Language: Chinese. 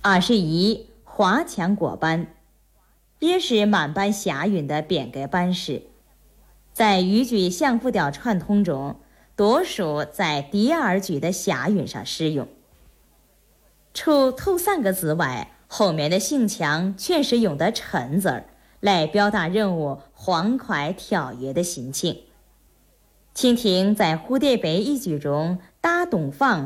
二是以华强果班，也是满班霞韵的变革班式，在语句相辅调串通中，多数在第二句的霞韵上适用。除头3个字外，后面的性强全是用的趁字儿，来表达人物欢快跳跃的心情。请听在蝴蝶杯一句中打洞房